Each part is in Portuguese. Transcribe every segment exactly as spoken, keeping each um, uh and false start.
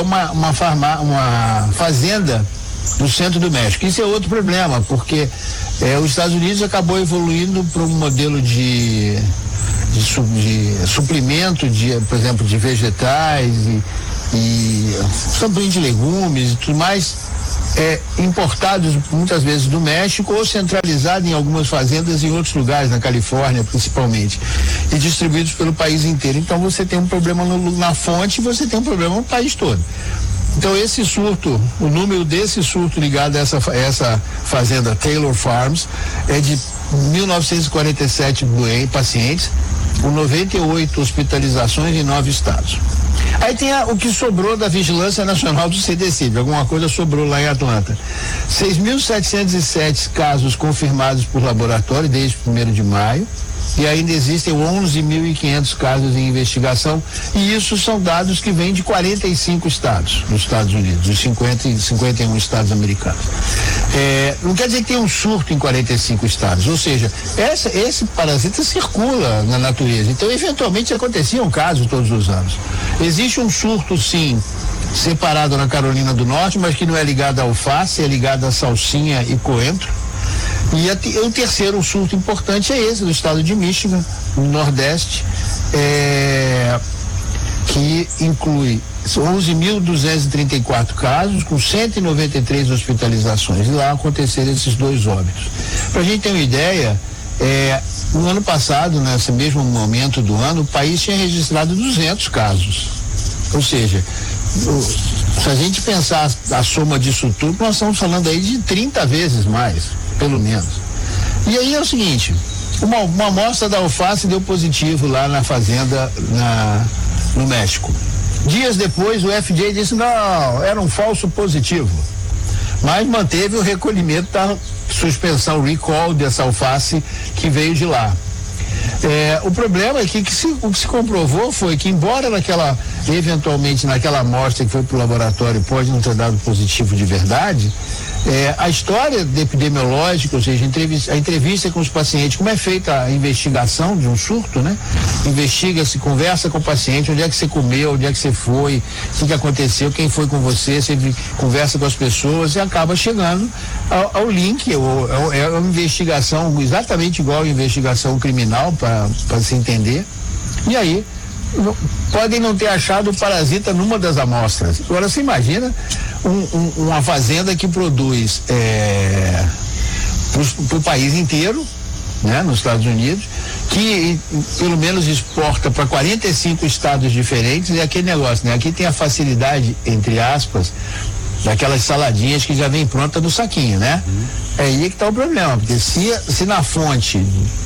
uma, uma, farma, uma fazenda no centro do México. Isso é outro problema, porque é, os Estados Unidos acabou evoluindo para um modelo de, de, su, de suplemento, de, por exemplo, de vegetais e, e também de legumes e tudo mais, é, importados muitas vezes do México ou centralizados em algumas fazendas em outros lugares, na Califórnia principalmente, e distribuídos pelo país inteiro. Então você tem um problema no, na fonte e você tem um problema no país todo. Então esse surto, o número desse surto ligado a essa, essa fazenda Taylor Farms é de mil novecentos e quarenta e sete doentes, pacientes, com noventa e oito hospitalizações em nove estados. Aí tem a, o que sobrou da Vigilância Nacional do C D C, alguma coisa sobrou lá em Atlanta. seis mil setecentos e sete casos confirmados por laboratório desde primeiro de maio. E ainda existem onze mil e quinhentos casos em investigação, e isso são dados que vêm de quarenta e cinco estados nos Estados Unidos, dos cinquenta e cinquenta e um estados americanos. É, não quer dizer que tem um surto em quarenta e cinco estados, ou seja, essa, esse parasita circula na natureza, então eventualmente acontecia um caso todos os anos. Existe um surto, sim, separado na Carolina do Norte, mas que não é ligado à alface, é ligado à salsinha e coentro. E a, o terceiro surto importante é esse, do estado de Michigan, no Nordeste, é, que inclui onze mil duzentos e trinta e quatro casos, com cento e noventa e três hospitalizações. E lá aconteceram esses dois óbitos. Para a gente ter uma ideia, é, no ano passado, nesse mesmo momento do ano, o país tinha registrado duzentos casos. Ou seja, se a gente pensar a, a soma disso tudo, nós estamos falando aí de trinta vezes mais. Pelo menos. E aí é o seguinte, uma, uma amostra da alface deu positivo lá na fazenda na, no México. Dias depois o F D A disse, não, era um falso positivo. Mas manteve o recolhimento da suspensão, recall dessa alface que veio de lá. É, o problema é que, que se, o que se comprovou foi que, embora naquela, eventualmente naquela amostra que foi para o laboratório pode não ter dado positivo de verdade, é, a história epidemiológica, ou seja, a entrevista, a entrevista com os pacientes, como é feita a investigação de um surto, né? Investiga-se, conversa com o paciente, onde é que você comeu, onde é que você foi, o que, que aconteceu, quem foi com você, você conversa com as pessoas e acaba chegando ao, ao link, ou, é uma investigação exatamente igual à investigação criminal, para se entender, e aí não, podem não ter achado o parasita numa das amostras. Agora você imagina um, um, uma fazenda que produz é, para o país inteiro, né, nos Estados Unidos, que pelo menos exporta para quarenta e cinco estados diferentes, e aquele negócio, né? Aqui tem a facilidade, entre aspas, daquelas saladinhas que já vem pronta no saquinho, né? Uhum. É aí que está o problema, porque se, se na fonte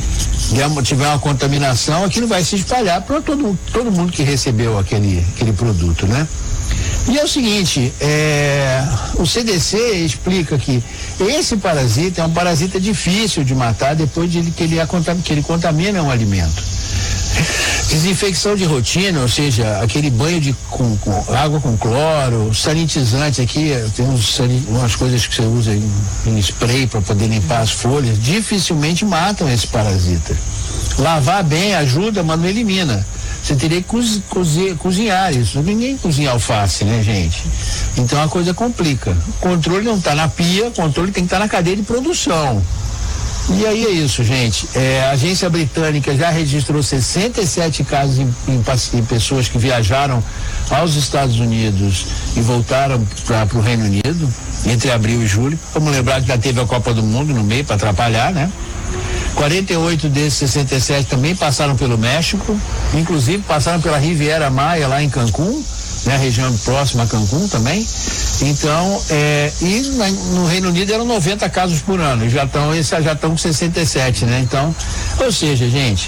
tiver uma contaminação, aquilo vai se espalhar para todo, todo mundo que recebeu aquele, aquele produto, né? E é o seguinte, é, o C D C explica que esse parasita é um parasita difícil de matar depois de ele, que, ele é, que ele contamina um alimento. Desinfecção de rotina, ou seja, aquele banho de com, com água com cloro, sanitizante aqui, tem uns, umas coisas que você usa em, em spray para poder limpar as folhas, dificilmente matam esse parasita. Lavar bem ajuda, mas não elimina. Você teria que cozi, cozi, cozinhar isso. Ninguém cozinha alface, né, gente? Então a coisa complica. O controle não está na pia, o controle tem que estar tá na cadeia de produção. E aí é isso, gente. É, a agência britânica já registrou sessenta e sete casos em, em, em pessoas que viajaram aos Estados Unidos e voltaram para o Reino Unido entre abril e julho. Vamos lembrar que já teve a Copa do Mundo no meio para atrapalhar, né? quarenta e oito desses sessenta e sete também passaram pelo México, inclusive passaram pela Riviera Maya lá em Cancún, né? Região próxima a Cancún também. Então, é, e na, no Reino Unido eram noventa casos por ano, já estão já estão com sessenta e sete, né? Então, ou seja, gente,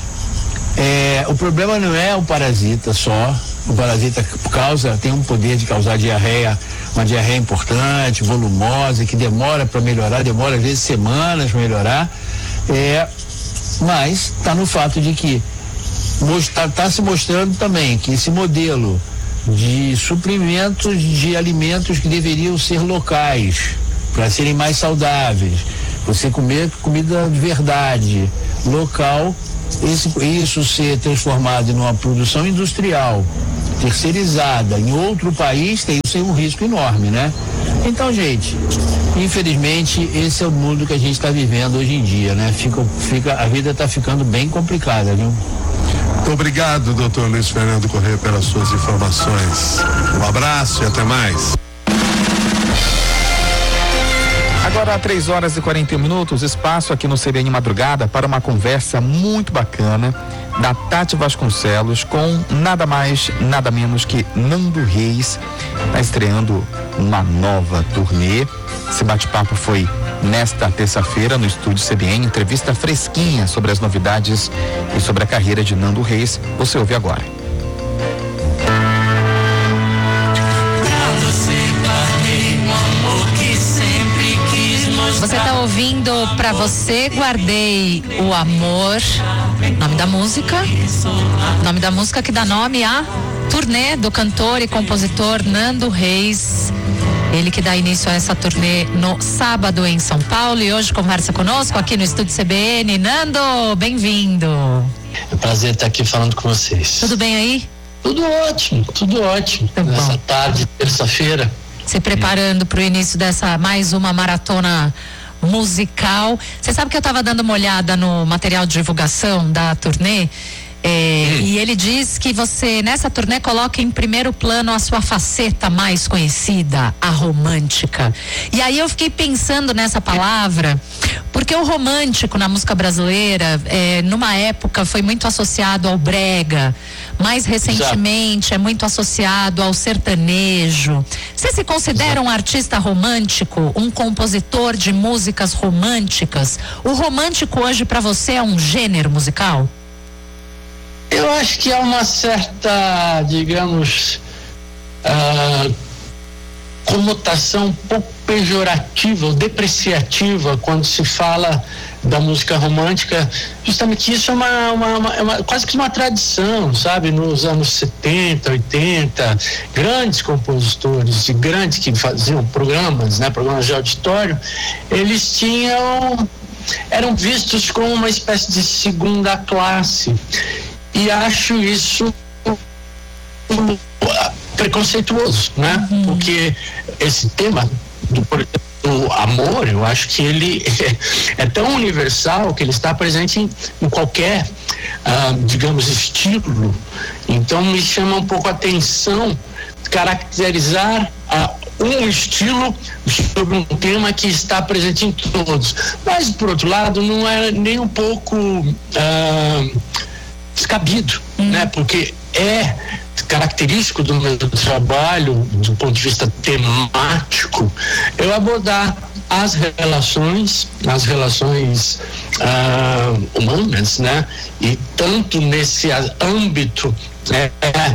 é, o problema não é o parasita só. O parasita causa, tem um poder de causar diarreia, uma diarreia importante, volumosa, que demora para melhorar, demora às vezes semanas para melhorar. É, mas está no fato de que está tá se mostrando também que esse modelo de suprimentos de alimentos que deveriam ser locais, para serem mais saudáveis, você comer comida de verdade, local, esse, isso ser transformado numa produção industrial terceirizada em outro país, tem isso é um risco enorme, né? Então, gente, infelizmente esse é o mundo que a gente está vivendo hoje em dia, né? Fica, fica, a vida está ficando bem complicada, viu? Muito obrigado, doutor Luiz Fernando Corrêa, pelas suas informações. Um abraço e até mais. Agora, três horas e quarenta e um minutos, espaço aqui no C B N Madrugada para uma conversa muito bacana da Tati Vasconcelos com nada mais, nada menos que Nando Reis. Está estreando uma nova turnê. Esse bate-papo foi nesta terça-feira no estúdio C B N, entrevista fresquinha sobre as novidades e sobre a carreira de Nando Reis. Você ouve agora. Você está ouvindo Pra Você Guardei o Amor, nome da música, nome da música que dá nome à turnê do cantor e compositor Nando Reis. Ele que dá início a essa turnê no sábado em São Paulo e hoje conversa conosco aqui no estúdio C B N. Nando, bem-vindo. É um prazer estar aqui falando com vocês. Tudo bem aí? Tudo ótimo, tudo ótimo. Tá Nessa bom. tarde, terça-feira. Se preparando para o início dessa mais uma maratona musical. Você sabe que eu estava dando uma olhada no material de divulgação da turnê, é, hum. e ele diz que você nessa turnê coloca em primeiro plano a sua faceta mais conhecida, a romântica. E aí eu fiquei pensando nessa palavra, porque o romântico na música brasileira, é, numa época foi muito associado ao brega, mais recentemente Exato. é muito associado ao sertanejo. Você se considera Exato. um artista romântico, um compositor de músicas românticas? O romântico hoje para você é um gênero musical? Eu acho que há uma certa, digamos, uh, conotação um pouco pejorativa ou depreciativa quando se fala da música romântica. Justamente isso é uma, uma, uma, é uma quase que uma tradição, sabe? Nos anos setenta, oitenta, grandes compositores e grandes que faziam programas, né? Programas de auditório, eles tinham, eram vistos como uma espécie de segunda classe. E acho isso preconceituoso, né? Uhum. Porque esse tema do, do amor, eu acho que ele é, é tão universal que ele está presente em, em qualquer, ah, digamos, estilo. Então me chama um pouco a atenção caracterizar ah, um estilo sobre um tema que está presente em todos. Mas, por outro lado, não é nem um pouco ah, descabido, hum. né? Porque é característico do meu trabalho, do ponto de vista temático, eu abordar as relações, as relações ah, humanas, né? E tanto nesse âmbito é,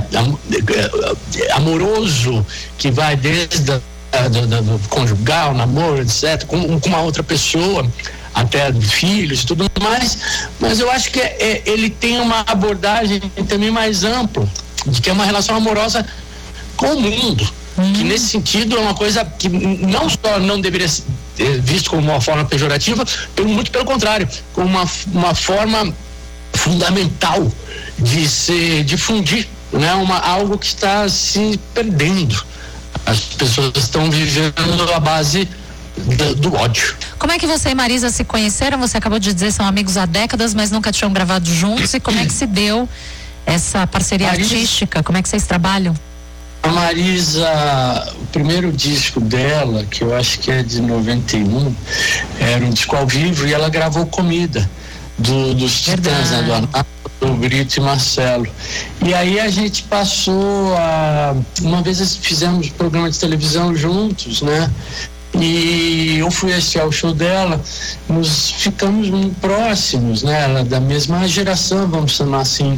é, amoroso, que vai desde a, do, do, do conjugal, namoro, etcétera, com, com uma outra pessoa, até filhos e tudo mais, mas eu acho que é, é, ele tem uma abordagem também mais ampla, de que é uma relação amorosa com o mundo, hum. que nesse sentido é uma coisa que não só não deveria ser visto como uma forma pejorativa, muito pelo contrário, como uma, uma forma fundamental de se difundir, né? Uma, algo que está se perdendo. As pessoas estão vivendo à base do, do ódio. Como é que você e Marisa se conheceram? Você acabou de dizer que são amigos há décadas, mas nunca tinham gravado juntos. E como é que se deu essa parceria Marisa, artística? Como é que vocês trabalham? A Marisa, o primeiro disco dela, que eu acho que é de noventa e um, era um disco ao vivo, e ela gravou Comida, do, dos Titãs, né, do Anato, do Brito e Marcelo. E aí a gente passou a... Uma vez fizemos programa de televisão juntos, né? E eu fui assistir ao show dela, nos ficamos muito próximos, né? Ela da mesma geração, vamos chamar assim.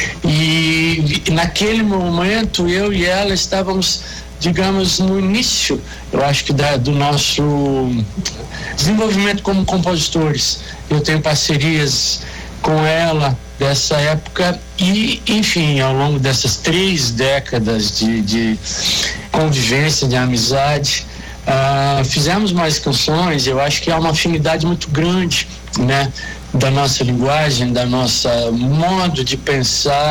E, e naquele momento eu e ela estávamos, digamos, no início, eu acho que da, do nosso desenvolvimento como compositores. Eu tenho parcerias com ela dessa época e, enfim, ao longo dessas três décadas de, de convivência, de amizade, Uh, fizemos mais canções. Eu acho que há uma afinidade muito grande, né, da nossa linguagem, da nossa modo de pensar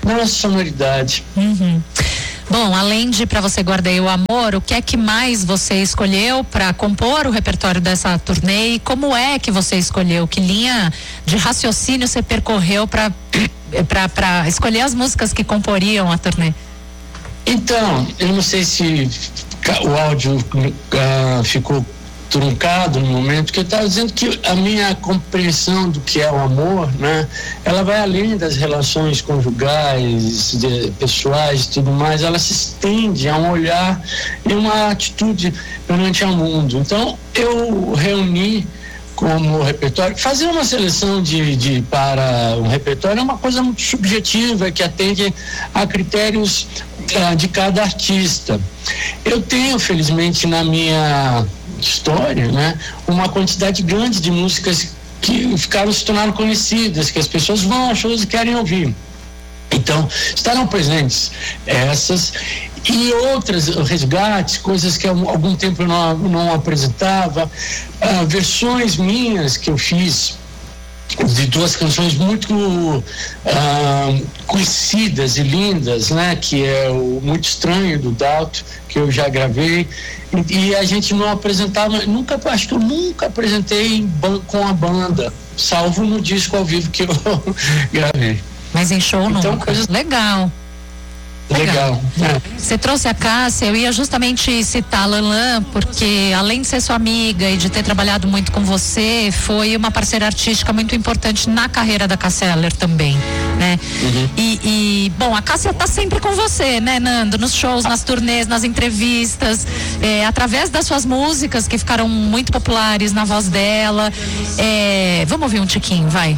na nossa sonoridade. Uhum. Bom, além de Pra Você Guardei o Amor, o que é que mais você escolheu para compor o repertório dessa turnê? E como é que você escolheu? Que linha de raciocínio você percorreu para para escolher as músicas que comporiam a turnê? Então, eu não sei se o áudio uh, ficou truncado no momento, que eu estava dizendo que a minha compreensão do que é o amor, né, ela vai além das relações conjugais, de, pessoais e tudo mais, ela se estende a um olhar e uma atitude perante ao mundo. Então, eu reuni como repertório, fazer uma seleção de, de para um repertório é uma coisa muito subjetiva, que atende a critérios uh, de cada artista. Eu tenho, felizmente, na minha história, né, uma quantidade grande de músicas que ficaram, se tornaram conhecidas, que as pessoas vão a shows e querem ouvir. Então, estarão presentes essas e outras resgates, coisas que há algum tempo eu não, não apresentava, uh, versões minhas que eu fiz de duas canções muito uh, conhecidas e lindas, né? Que é o Muito Estranho, do Dalto, que eu já gravei, e, e a gente não apresentava, nunca, acho que eu nunca apresentei em ban- com a banda, salvo no disco ao vivo que eu gravei. Mas em show não. Então, coisas... Legal. Legal. É. Você trouxe a Cássia, eu ia justamente citar a Lanlan, porque além de ser sua amiga e de ter trabalhado muito com você, foi uma parceira artística muito importante na carreira da Cássia Eller também, né? Uhum. E, e, bom, a Cássia tá sempre com você, né, Nando? Nos shows, nas turnês, nas entrevistas, é, através das suas músicas que ficaram muito populares na voz dela. É, vamos ouvir um tiquinho, vai.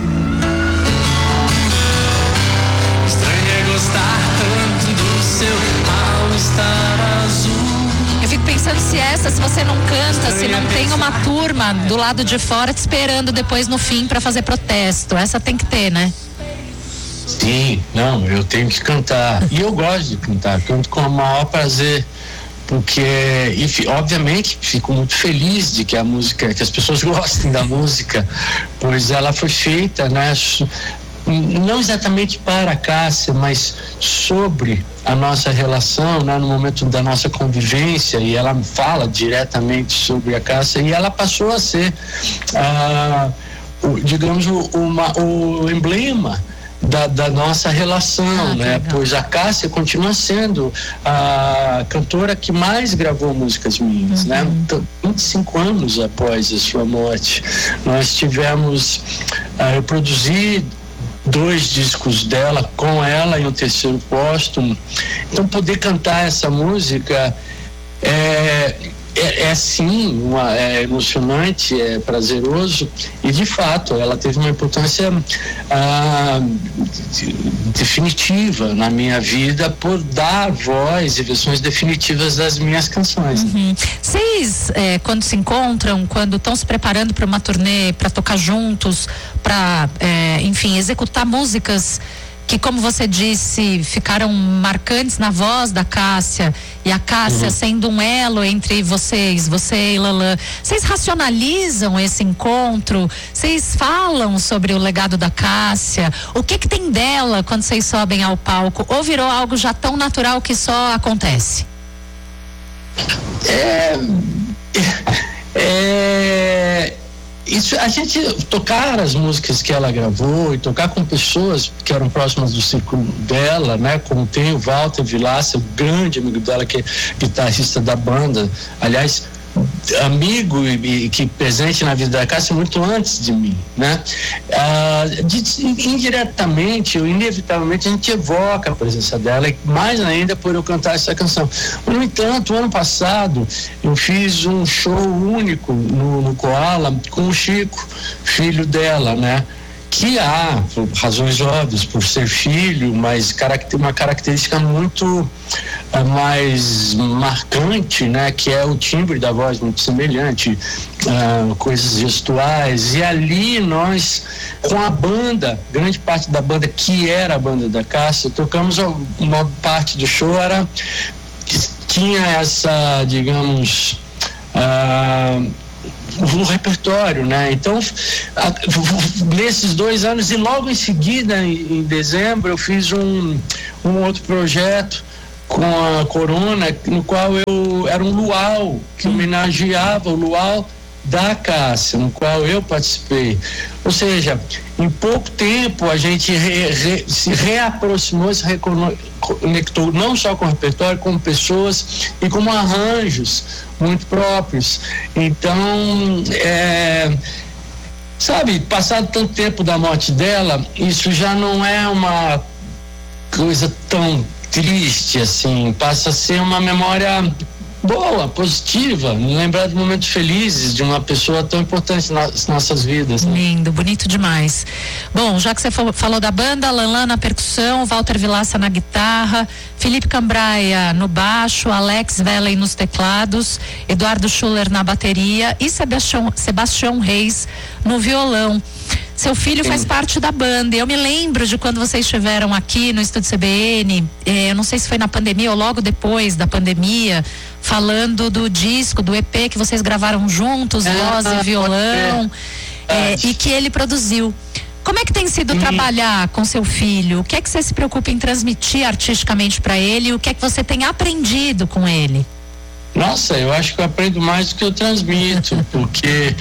Eu fico pensando se essa, se você não canta, se não tem uma turma do lado de fora te esperando depois no fim para fazer protesto. Essa tem que ter, né? Sim, não, eu tenho que cantar. E eu gosto de cantar, canto com o maior prazer. Porque, e, obviamente, fico muito feliz de que a música, que as pessoas gostem da música, pois ela foi feita, né? Não exatamente para a Cássia, mas sobre a nossa relação, né, no momento da nossa convivência, e ela fala diretamente sobre a Cássia, e ela passou a ser, ah, o, digamos, o, uma, o emblema da, da nossa relação, ah, né? Legal. Pois a Cássia continua sendo a cantora que mais gravou músicas minhas, uhum. né? Então, vinte e cinco anos após a sua morte, nós tivemos, ah, eu produzi dois discos dela, com ela em um terceiro póstumo. Então, poder cantar essa música é, é, é sim, uma, é emocionante, é prazeroso, e de fato ela teve uma importância ah, definitiva na minha vida por dar voz e versões definitivas das minhas canções. Uhum. Vocês, é, quando se encontram, quando estão se preparando para uma turnê, para tocar juntos, para, é, enfim, executar músicas que, como você disse, ficaram marcantes na voz da Cássia, e a Cássia uhum. sendo um elo entre vocês, você e Lanlan, vocês racionalizam esse encontro? Vocês falam sobre o legado da Cássia? O que que tem dela quando vocês sobem ao palco? Ou virou algo já tão natural que só acontece? É... é... Isso, a gente tocar as músicas que ela gravou e tocar com pessoas que eram próximas do círculo dela, né? Como tem o Walter Vilaça, o grande amigo dela, que é guitarrista da banda, aliás, amigo e, e que presente na vida da Cássia muito antes de mim, né? Ah, de, indiretamente ou inevitavelmente a gente evoca a presença dela, e mais ainda por eu cantar essa canção. Mas, no entanto, ano passado eu fiz um show único no, no Koala com o Chico, filho dela, né? Que há, por razões óbvias, por ser filho, mas caracter, uma característica muito uh, mais marcante, né? Que é o timbre da voz muito semelhante, uh, coisas gestuais, e ali nós, com a banda, grande parte da banda que era a banda da Cássia, tocamos uma parte do show, era, tinha essa, digamos, uh, o repertório, né? Então, a, nesses dois anos, e logo em seguida, em, em dezembro, eu fiz um, um outro projeto com a Corona, no qual eu era um luau, que homenageava o luau da Cássia, no qual eu participei. Ou seja, em pouco tempo a gente re, re, se reaproximou, se reconectou não só com o repertório, como pessoas e como arranjos muito próprios. Então, é, sabe, passado tanto tempo da morte dela, isso já não é uma coisa tão triste assim, passa a ser uma memória boa, positiva, lembrar de momentos felizes de uma pessoa tão importante nas nossas vidas. Né? Lindo, bonito demais. Bom, já que você falou da banda, Lanlan na percussão, Walter Vilaça na guitarra, Felipe Cambraia no baixo, Alex Velen nos teclados, Eduardo Schuller na bateria e Sebastião, Sebastião Reis no violão. Seu filho faz parte da banda. Eu me lembro de quando vocês estiveram aqui no Estúdio C B N, eh, eu não sei se foi na pandemia ou logo depois da pandemia, falando do disco, do E P que vocês gravaram juntos, é, voz e violão, é, e que ele produziu. Como é que tem sido hum. trabalhar com seu filho? O que é que você se preocupa em transmitir artisticamente para ele? O que é que você tem aprendido com ele? Nossa, eu acho que eu aprendo mais do que eu transmito, porque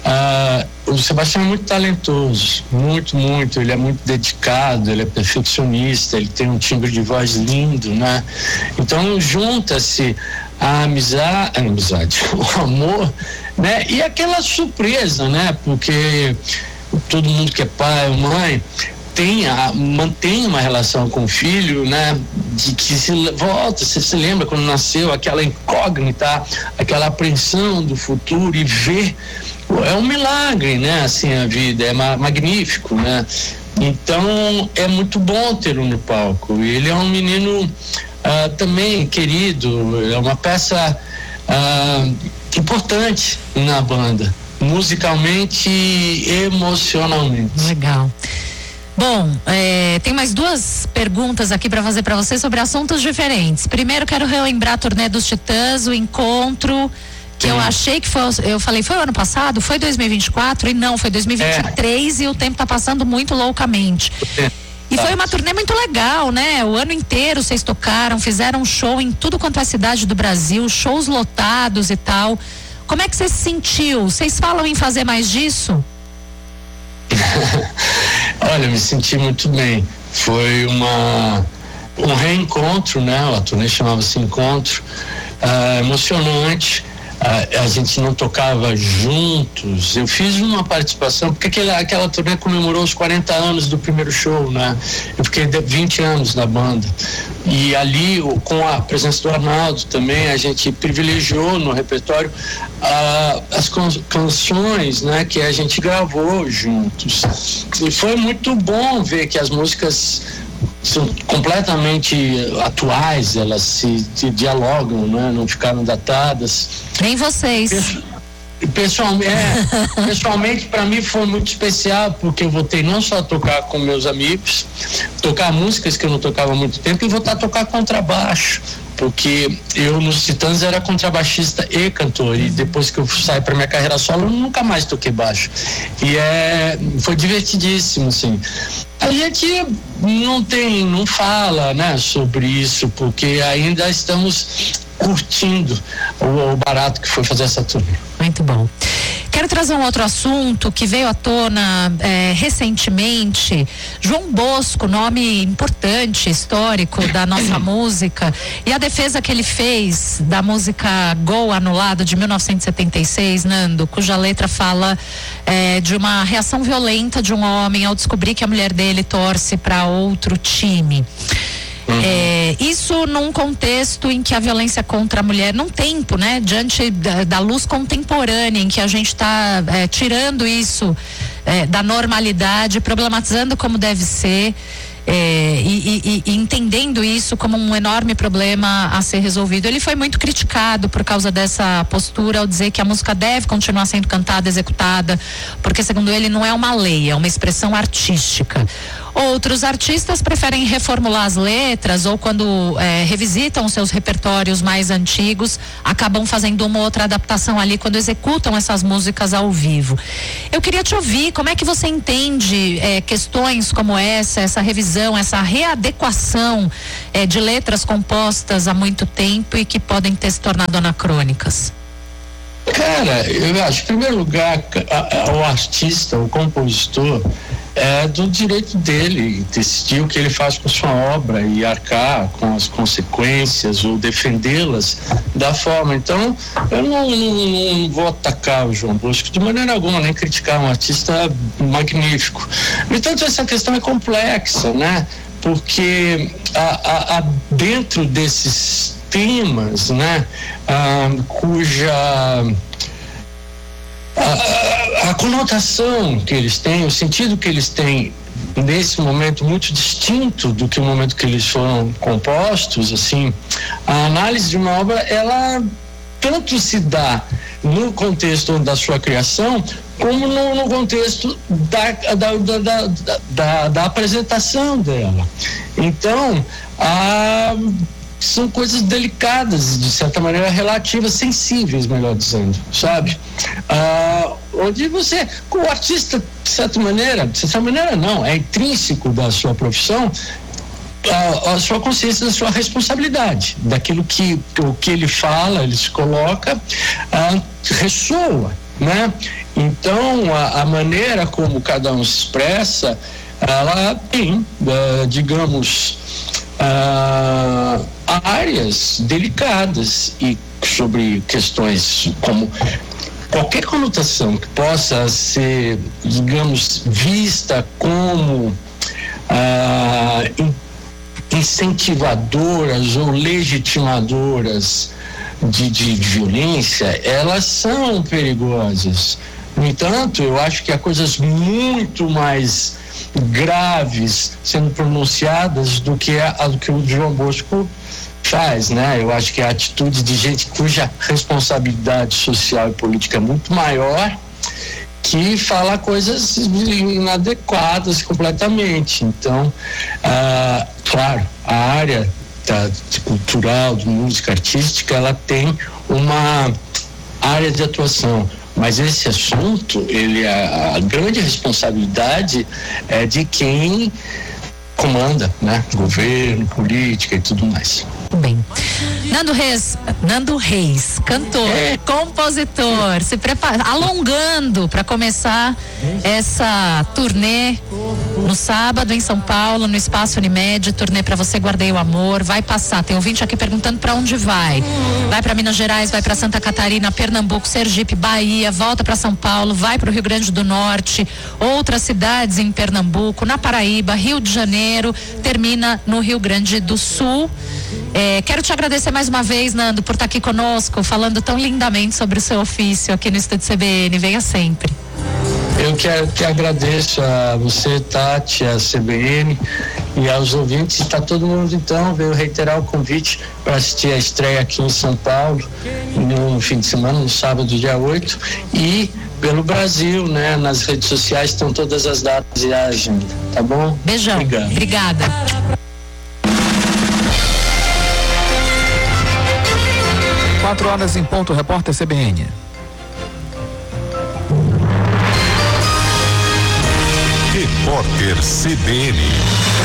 uh, o Sebastião é muito talentoso, muito, muito, ele é muito dedicado, ele é perfeccionista, ele tem um timbre de voz lindo, né? Então junta-se a amizade, a amizade, o amor, né? E aquela surpresa, né? Porque todo mundo que é pai ou mãe tem a, mantém uma relação com o filho, né? De que se volta, você se lembra quando nasceu, aquela incógnita, aquela apreensão do futuro e ver, é um milagre, né? Assim, a vida é ma- magnífico, né? Então é muito bom tê-lo no palco. Ele é um menino ah, também querido, é uma peça ah, importante na banda, musicalmente e emocionalmente. Legal. Bom, é, tem mais duas perguntas aqui para fazer para você sobre assuntos diferentes. Primeiro, quero relembrar a turnê dos Titãs, o encontro que Sim. eu achei que foi, eu falei, foi o ano passado, foi dois mil e vinte e quatro e não, foi dois mil e vinte e três é. E o tempo tá passando muito loucamente. É. E foi uma turnê muito legal, né? O ano inteiro vocês tocaram, fizeram um show em tudo quanto é cidade do Brasil, shows lotados e tal. Como é que você se sentiu? Vocês falam em fazer mais disso? Olha, me senti muito bem. Foi uma um reencontro, né? A turnê chamava-se Encontro, uh, emocionante. Uh, a gente não tocava juntos. Eu fiz uma participação, porque aquela, aquela turnê comemorou os quarenta anos do primeiro show, né? Eu fiquei vinte anos na banda. E ali, com a presença do Arnaldo também, a gente privilegiou no repertório uh, as can- canções, né? Que a gente gravou juntos. E foi muito bom ver que as músicas são completamente atuais, elas se, se dialogam, né? Não ficaram datadas. Nem vocês. Pessoalmente, é, pessoalmente para mim foi muito especial, porque eu voltei não só a tocar com meus amigos, tocar músicas que eu não tocava há muito tempo, e voltar a tocar contrabaixo, porque eu nos Titãs era contrabaixista e cantor, e depois que eu saí para minha carreira solo eu nunca mais toquei baixo, e é, foi divertidíssimo, assim. A gente não tem, não fala, né, sobre isso, porque ainda estamos curtindo o, o barato que foi fazer essa turnê. Muito bom. Quero trazer um outro assunto que veio à tona é, recentemente. João Bosco, nome importante, histórico da nossa música, e a defesa que ele fez da música Gol Anulado de mil novecentos e setenta e seis, Nando, cuja letra fala é, de uma reação violenta de um homem ao descobrir que a mulher dele torce para outro time. Uhum. É, isso num contexto em que a violência contra a mulher, num tempo, né, diante da, da luz contemporânea, em que a gente está é, tirando isso é, da normalidade, problematizando como deve ser, é, e, e, e entendendo isso como um enorme problema a ser resolvido. Ele foi muito criticado por causa dessa postura, ao dizer que a música deve continuar sendo cantada, executada, porque segundo ele não é uma lei, é uma expressão artística. Outros artistas preferem reformular as letras ou quando é, revisitam seus repertórios mais antigos, acabam fazendo uma outra adaptação ali quando executam essas músicas ao vivo. Eu queria te ouvir, como é que você entende é, questões como essa, essa revisão, essa readequação é, de letras compostas há muito tempo e que podem ter se tornado anacrônicas? Cara, eu acho, em primeiro lugar, a, a, o artista, o compositor, é do direito dele decidir o que ele faz com sua obra e arcar com as consequências ou defendê-las da forma. Então, eu não, não, não vou atacar o João Bosco de maneira alguma, nem criticar um artista magnífico. No entanto, essa questão é complexa, né? Porque a, a, a, dentro desses temas, né, ah, cuja a, a conotação que eles têm, o sentido que eles têm nesse momento muito distinto do que o momento que eles foram compostos, assim, a análise de uma obra, ela tanto se dá no contexto da sua criação, como no, no contexto da, da, da, da, da, da apresentação dela. Então, a são coisas delicadas, de certa maneira relativas, sensíveis, melhor dizendo, sabe? Ah, onde você, o artista, de certa maneira, de certa maneira não, é intrínseco da sua profissão, a, a sua consciência da sua responsabilidade, daquilo que o que ele fala, ele se coloca, ah, ressoa, né? Então, a, a maneira como cada um se expressa, ela tem, ah, digamos, Uh, áreas delicadas e sobre questões como qualquer conotação que possa ser, digamos, vista como uh, incentivadoras ou legitimadoras de, de violência, elas são perigosas. No entanto, eu acho que há coisas muito mais graves sendo pronunciadas do que a, a do que o João Bosco faz, né? Eu acho que a atitude de gente cuja responsabilidade social e política é muito maior, que fala coisas inadequadas completamente. Então, ah, claro, a área da, de cultural, de música artística, ela tem uma área de atuação. Mas esse assunto, ele, a, a grande responsabilidade é de quem comanda, né? Governo, política e tudo mais. Bem, Nando Reis, Nando Reis, cantor, é. compositor, se prepara, alongando para começar essa turnê no sábado em São Paulo, no Espaço Unimed, turnê para você, Guardei o Amor, vai passar, tem ouvinte aqui perguntando para onde vai, vai para Minas Gerais, vai para Santa Catarina, Pernambuco, Sergipe, Bahia, volta para São Paulo, vai para o Rio Grande do Norte, outras cidades em Pernambuco, na Paraíba, Rio de Janeiro, termina no Rio Grande do Sul. É, quero te agradecer mais uma vez, Nando, por estar aqui conosco, falando tão lindamente sobre o seu ofício aqui no Estúdio C B N. Venha sempre. Eu quero que agradeço a você, Tati, a C B N e aos ouvintes. Está todo mundo, então, veio reiterar o convite para assistir a estreia aqui em São Paulo no fim de semana, no sábado, dia oito, e pelo Brasil, né? Nas redes sociais estão todas as datas e a agenda, tá bom? Beijão. Obrigado. Obrigada. Quatro horas em ponto, repórter C B N. Repórter C B N.